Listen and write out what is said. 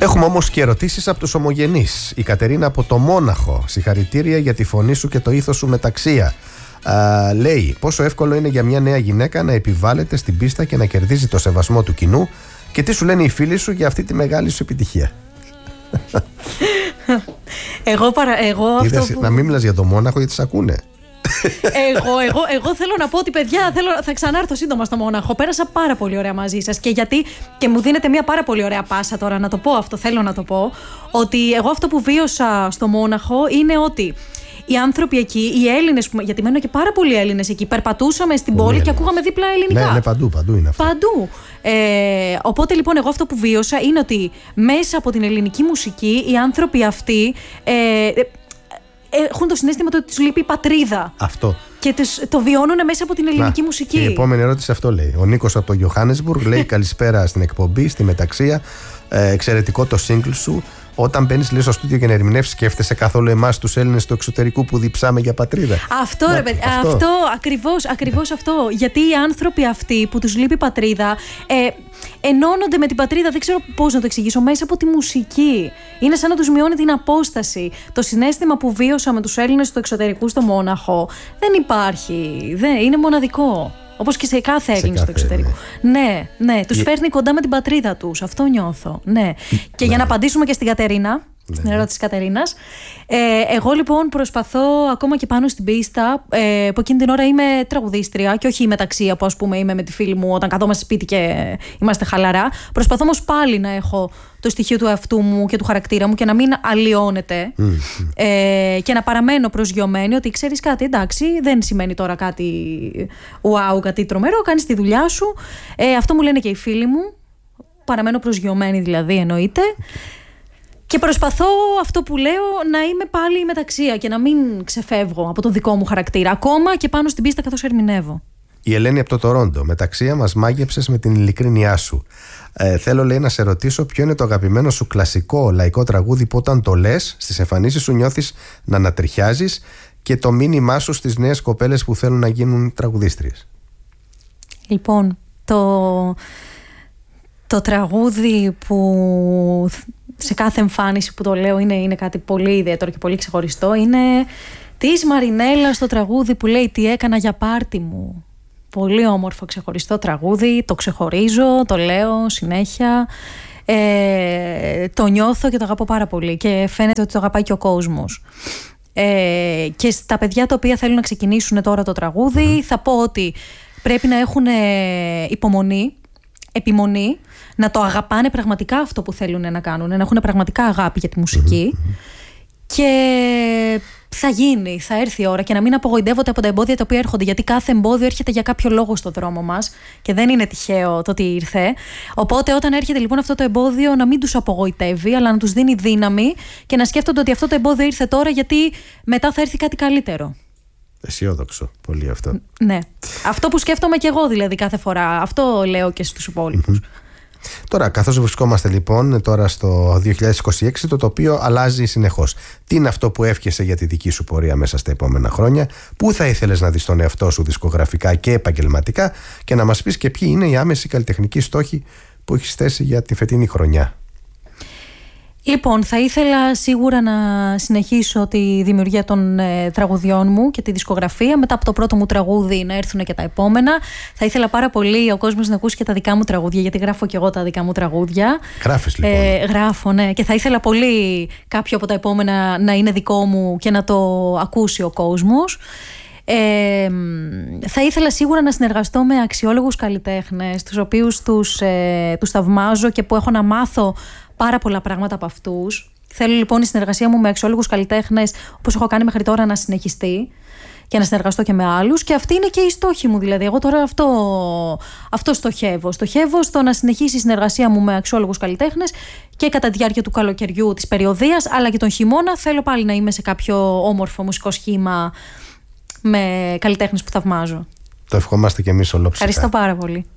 Έχουμε όμως και ερωτήσεις από τους ομογενείς. Η Κατερίνα από το Μόναχο. Συγχαρητήρια για τη φωνή σου και το ήθος σου μεταξία. Λέει, πόσο εύκολο είναι για μια νέα γυναίκα να επιβάλλεται στην πίστα και να κερδίζει το σεβασμό του κοινού, και τι σου λένε οι φίλοι σου για αυτή τη μεγάλη σου επιτυχία. Αυτό που... Να μην μιλάς για το Μόναχο, γιατί σε ακούνε. Εγώ θέλω να πω ότι, παιδιά, θα ξανάρθω σύντομα στο Μόναχο. Πέρασα πάρα πολύ ωραία μαζί σας και μου δίνετε μια πάρα πολύ ωραία πάσα τώρα να το πω αυτό. Θέλω να το πω ότι εγώ αυτό που βίωσα στο Μόναχο είναι ότι οι άνθρωποι εκεί, οι Έλληνες, γιατί μένουν και πάρα πολλοί Έλληνες εκεί, περπατούσαμε στην πόλη και ακούγαμε δίπλα ελληνικά. Ναι, παντού είναι αυτό. Παντού. Οπότε λοιπόν, εγώ αυτό που βίωσα είναι ότι μέσα από την ελληνική μουσική οι άνθρωποι αυτοί έχουν το συναίσθημα ότι τους λείπει η πατρίδα. Αυτό. Και το βιώνουν μέσα από την ελληνική μουσική. Η επόμενη ερώτηση αυτό λέει. Ο Νίκος από το Johannesburg λέει: καλησπέρα στην εκπομπή, στη μεταξία. Εξαιρετικό το single σου. Όταν μπαίνεις λίγο στο στούντιο και να ερμηνεύσεις, σκέφτεσαι καθόλου εμάς τους Έλληνες του εξωτερικού που διψάμε για πατρίδα? Αυτό ρε παιδί, αυτό ακριβώς αυτό. Γιατί οι άνθρωποι αυτοί που τους λείπει η πατρίδα ενώνονται με την πατρίδα, δεν ξέρω πώς να το εξηγήσω, μέσα από τη μουσική. Είναι σαν να τους μειώνει την απόσταση. Το συναίσθημα που βίωσα με τους Έλληνες του εξωτερικού στο Μόναχο δεν υπάρχει. Είναι μοναδικό. Όπως και σε κάθε Έλληνες στο εξωτερικό. Ναι, τους φέρνει κοντά με την πατρίδα τους. Αυτό νιώθω. Ναι. Και για να απαντήσουμε και στην Κατερίνα, στην ερώτηση της Κατερίνας, εγώ λοιπόν προσπαθώ ακόμα και πάνω στην πίστα, που εκείνη την ώρα είμαι τραγουδίστρια και όχι η μεταξία που, ας πούμε, είμαι με τη φίλη μου όταν καθόμαστε σπίτι και είμαστε χαλαρά. Προσπαθώ όμως πάλι να έχω το στοιχείο του εαυτού μου και του χαρακτήρα μου και να μην αλλοιώνεται και να παραμένω προσγειωμένη ότι ξέρεις κάτι, εντάξει, δεν σημαίνει τώρα κάτι wow, κάτι τρομερό, κάνεις τη δουλειά σου. Αυτό μου λένε και οι φίλοι μου. Παραμένω προσγειωμένη δηλαδή, εννοείται. Και προσπαθώ αυτό που λέω να είμαι πάλι η μεταξία και να μην ξεφεύγω από τον δικό μου χαρακτήρα, ακόμα και πάνω στην πίστα καθώς ερμηνεύω. Η Ελένη από το Τορόντο. Μεταξία μας μάγεψες με την ειλικρίνειά σου. Θέλω, λέει, να σε ρωτήσω ποιο είναι το αγαπημένο σου κλασικό λαϊκό τραγούδι που όταν το λες στις εμφανίσεις σου νιώθεις να ανατριχιάζεις, και το μήνυμά σου στις νέες κοπέλες που θέλουν να γίνουν τραγουδίστριες. Λοιπόν, το τραγούδι που σε κάθε εμφάνιση που το λέω είναι κάτι πολύ ιδιαίτερο και πολύ ξεχωριστό, είναι της Μαρινέλας το τραγούδι που λέει «Τι έκανα για πάρτι μου». Πολύ όμορφο, ξεχωριστό τραγούδι, το ξεχωρίζω, το λέω συνέχεια, το νιώθω και το αγαπώ πάρα πολύ και φαίνεται ότι το αγαπάει και ο κόσμος. Και στα παιδιά τα οποία θέλουν να ξεκινήσουν τώρα το τραγούδι θα πω ότι πρέπει να έχουν υπομονή, επιμονή, να το αγαπάνε πραγματικά αυτό που θέλουν να κάνουν, να έχουν πραγματικά αγάπη για τη μουσική και θα γίνει, θα έρθει η ώρα, και να μην απογοητεύονται από τα εμπόδια τα οποία έρχονται, γιατί κάθε εμπόδιο έρχεται για κάποιο λόγο στο δρόμο μας και δεν είναι τυχαίο το ότι ήρθε. Οπότε όταν έρχεται λοιπόν αυτό το εμπόδιο, να μην τους απογοητεύει, αλλά να τους δίνει δύναμη και να σκέφτονται ότι αυτό το εμπόδιο ήρθε τώρα γιατί μετά θα έρθει κάτι καλύτερο. Αισιόδοξο πολύ αυτό. Ναι. Αυτό που σκέφτομαι και εγώ δηλαδή κάθε φορά. Αυτό λέω και στους υπόλοιπους. Τώρα, καθώς βρισκόμαστε λοιπόν τώρα στο 2026, το τοπίο αλλάζει συνεχώς. Τι είναι αυτό που εύχεσαι για τη δική σου πορεία μέσα στα επόμενα χρόνια, πού θα ήθελες να δεις τον εαυτό σου δισκογραφικά και επαγγελματικά, και να μας πεις και ποιοι είναι οι άμεσοι καλλιτεχνικοί στόχοι που έχεις θέσει για τη φετινή χρονιά. Λοιπόν, θα ήθελα σίγουρα να συνεχίσω τη δημιουργία των τραγουδιών μου και τη δισκογραφία. Μετά από το πρώτο μου τραγούδι να έρθουν και τα επόμενα. Θα ήθελα πάρα πολύ ο κόσμος να ακούσει και τα δικά μου τραγούδια, γιατί γράφω και εγώ τα δικά μου τραγούδια. Γράφεις λοιπόν? Γράφω, ναι. Και θα ήθελα πολύ κάποιο από τα επόμενα να είναι δικό μου και να το ακούσει ο κόσμος. Θα ήθελα σίγουρα να συνεργαστώ με αξιόλογους καλλιτέχνες, τους οποίους τους θαυμάζω και που έχω να μάθω πάρα πολλά πράγματα από αυτούς. Θέλω λοιπόν η συνεργασία μου με αξιόλογους καλλιτέχνες, όπως έχω κάνει μέχρι τώρα, να συνεχιστεί και να συνεργαστώ και με άλλους. Και αυτή είναι και η στόχη μου. Δηλαδή, εγώ τώρα αυτό στοχεύω. Στοχεύω στο να συνεχίσει η συνεργασία μου με αξιόλογους καλλιτέχνες και κατά τη διάρκεια του καλοκαιριού, της περιοδίας, αλλά και τον χειμώνα. Θέλω πάλι να είμαι σε κάποιο όμορφο μουσικό σχήμα με καλλιτέχνες που θαυμάζω. Το ευχόμαστε και εμείς ολόψυχα. Ευχαριστώ πάρα πολύ.